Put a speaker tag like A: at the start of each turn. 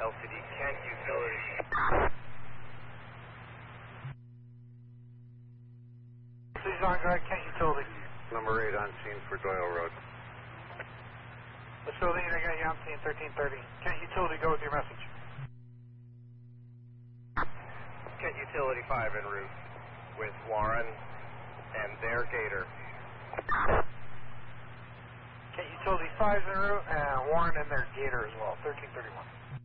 A: LCD Kent Utility.
B: Please on guard, Kent Utility.
C: Number 8 on scene for Doyle Road.
B: Facility, I got you on scene 1330. Kent Utility, go with your message.
A: Kent Utility 5 en route with Warren and their Gator.
B: Kent Utility 5's en route, and Warren and their Gator as well, 1331.